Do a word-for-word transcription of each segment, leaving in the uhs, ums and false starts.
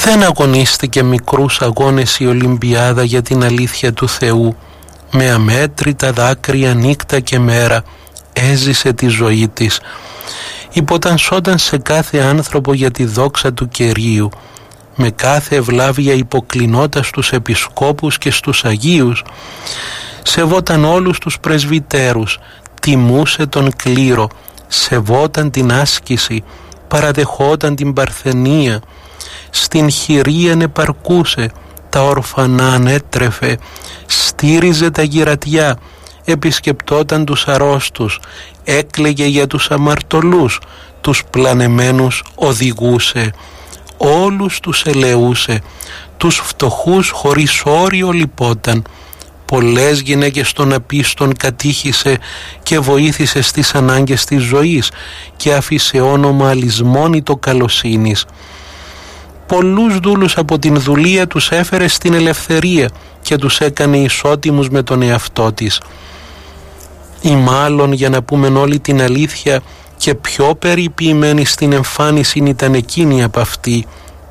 Δεν αγωνίστηκε μικρούς αγώνες η Ολυμπιάδα για την αλήθεια του Θεού. Με αμέτρητα δάκρυα νύχτα και μέρα έζησε τη ζωή της. Υποτανσόταν σε κάθε άνθρωπο για τη δόξα του Κυρίου. Με κάθε ευλάβεια υποκλεινόταν στους επισκόπους και στους Αγίους. Σεβόταν όλους τους πρεσβυτέρους, τιμούσε τον κλήρο, σεβόταν την άσκηση, παραδεχόταν την παρθενία. Στην χειρία ανεπαρκούσε, τα ορφανά ανέτρεφε, στήριζε τα γυρατιά, επισκεπτόταν τους αρρώστους, έκλαιγε για τους αμαρτωλούς, τους πλανεμένους οδηγούσε, όλους τους ελεούσε, τους φτωχούς χωρίς όριο λυπόταν. Πολλές γυναίκες των απίστων κατήχησε και βοήθησε στις ανάγκες της ζωής και άφησε όνομα αλυσμόνητο καλοσύνης. Πολλούς δούλους από την δουλεία τους έφερε στην ελευθερία και τους έκανε ισότιμους με τον εαυτό της. Ή μάλλον, για να πούμε όλη την αλήθεια, και πιο περιποιημένη στην εμφάνιση ήταν εκείνη από αυτή,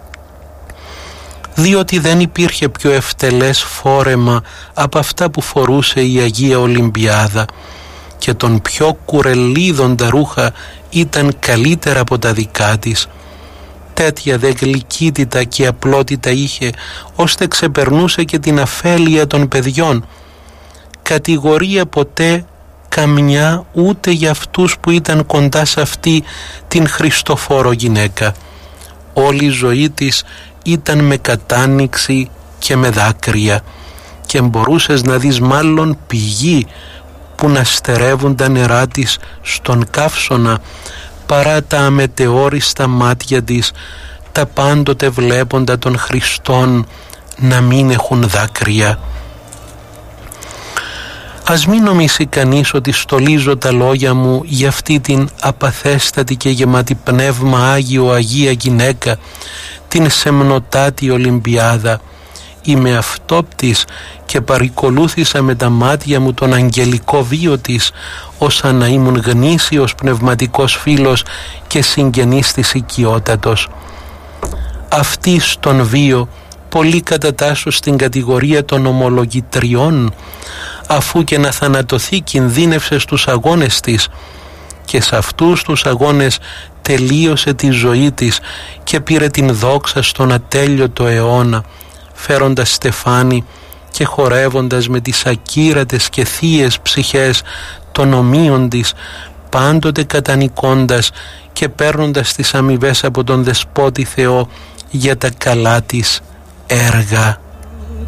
διότι δεν υπήρχε πιο ευτελές φόρεμα από αυτά που φορούσε η Αγία Ολυμπιάδα, και τον πιο κουρελίδοντα ρούχα ήταν καλύτερα από τα δικά της. Τέτοια δε γλυκύτητα και απλότητα είχε, ώστε ξεπερνούσε και την αφέλεια των παιδιών. Κατηγορία ποτέ καμιά ούτε για αυτούς που ήταν κοντά σε αυτή την Χριστοφόρο γυναίκα. Όλη η ζωή της ήταν με κατάνοιξη και με δάκρυα, και μπορούσες να δεις μάλλον πηγή που να στερεύουν τα νερά της στον καύσωνα, παρά τα αμετεόριστα μάτια της, τα πάντοτε βλέποντα των Χριστών να μην έχουν δάκρυα. Ας μην νομίσει κανείς ότι στολίζω τα λόγια μου για αυτή την απαθέστατη και γεμάτη πνεύμα Άγιο Αγία γυναίκα, την σεμνοτάτη Ολυμπιάδα. Είμαι αυτόπτης και παρικολούθησα με τα μάτια μου τον αγγελικό βίο της, όσα να ήμουν γνήσιος πνευματικός φίλος και συγγενής της οικειότατος. Αυτή στον βίο πολύ κατατάσσω στην κατηγορία των ομολογητριών, αφού και να θανατωθεί κινδύνευσε στους αγώνες της, και σε αυτούς τους αγώνες τελείωσε τη ζωή της και πήρε την δόξα στον ατέλειωτο αιώνα, φέροντας στεφάνι και χορεύοντας με τις ακύρατες και θείες ψυχές των ομοίων της, πάντοτε κατανικώντας και παίρνοντας τις αμοιβές από τον Δεσπότη Θεό για τα καλά της έργα.